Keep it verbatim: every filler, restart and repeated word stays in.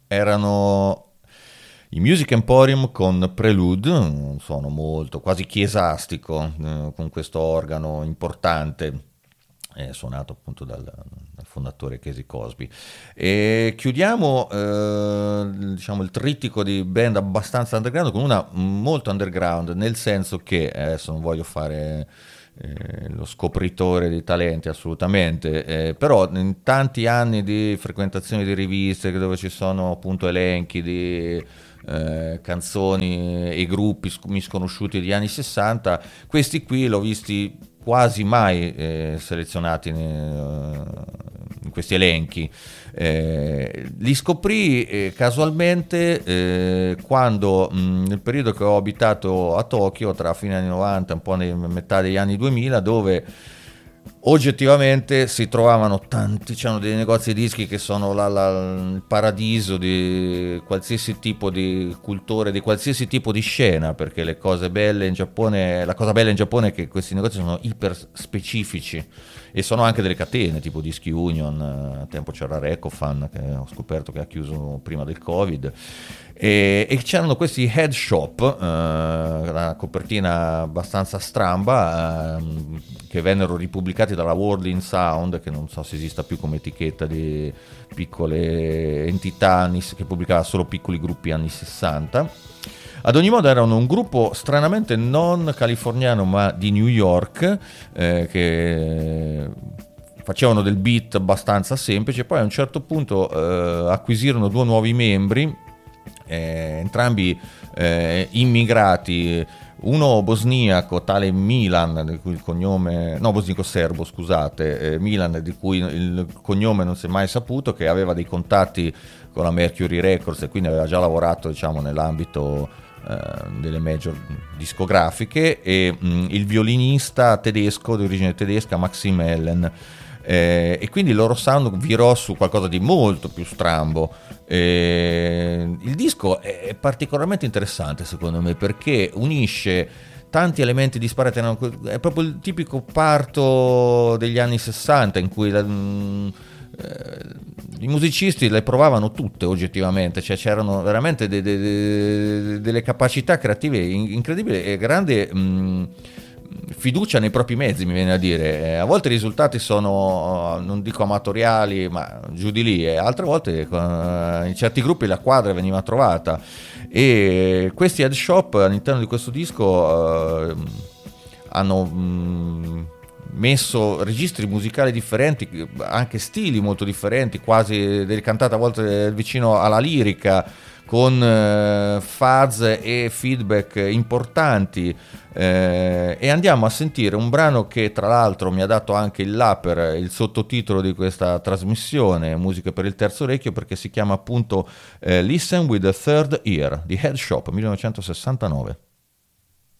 Erano i Music Emporium con Prelude, un suono molto quasi chiesastico, eh, con questo organo importante, eh, suonato appunto dal, dal fondatore Casey Cosby. E chiudiamo eh, diciamo il trittico di band abbastanza underground con una molto underground, nel senso che adesso non voglio fare eh, lo scopritore di talenti assolutamente, eh, però in tanti anni di frequentazione di riviste dove ci sono appunto elenchi di eh, canzoni e gruppi sc- misconosciuti degli anni sessanta, questi qui l'ho visti quasi mai eh, selezionati ne- in questi elenchi. Eh, li scoprì eh, casualmente eh, quando mh, nel periodo che ho abitato a Tokyo, tra fine anni novanta e un po' nella metà degli anni duemila, dove oggettivamente si trovavano tanti, c'erano dei negozi di dischi che sono la, la- il paradiso di qualsiasi tipo di cultore, di qualsiasi tipo di scena, perché le cose belle in Giappone, la cosa bella in Giappone è che questi negozi sono iper specifici e sono anche delle catene tipo Dischi Union, a tempo c'era Recofan che ho scoperto che ha chiuso prima del Covid. E, e c'erano questi head shop, eh, la copertina abbastanza stramba, ehm, che vennero ripubblicati dalla World in Sound, che non so se esista più come etichetta di piccole entità anni- che pubblicava solo piccoli gruppi anni sessanta. Ad ogni modo erano un gruppo stranamente non californiano ma di New York, eh, che facevano del beat abbastanza semplice. Poi a un certo punto eh, acquisirono due nuovi membri, eh, entrambi eh, immigrati, uno bosniaco tale Milan, di cui il cognome, no, bosniaco serbo scusate, eh, Milan, di cui il cognome non si è mai saputo, che aveva dei contatti con la Mercury Records e quindi aveva già lavorato, diciamo, nell'ambito eh, delle major discografiche, e mh, il violinista tedesco di origine tedesca Maxim Ellen. Eh, e quindi il loro sound virò su qualcosa di molto più strambo. Eh, il disco è particolarmente interessante secondo me perché unisce tanti elementi disparati, è proprio il tipico parto degli anni sessanta in cui la, mh, eh, i musicisti le provavano tutte oggettivamente, cioè c'erano veramente de, de, de, delle capacità creative incredibili e grande mh, fiducia nei propri mezzi, mi viene a dire. A volte i risultati sono, non dico amatoriali, ma giù di lì, e altre volte in certi gruppi la quadra veniva trovata. E questi head shop all'interno di questo disco eh, hanno mh, messo registri musicali differenti, anche stili molto differenti, quasi delle cantate a volte vicino alla lirica, con eh, fuzz e feedback importanti, eh, e andiamo a sentire un brano che tra l'altro mi ha dato anche il là per il sottotitolo di questa trasmissione, Musica per il terzo orecchio, perché si chiama appunto eh, Listen with the Third Ear di Head Shop, millenovecentosessantanove.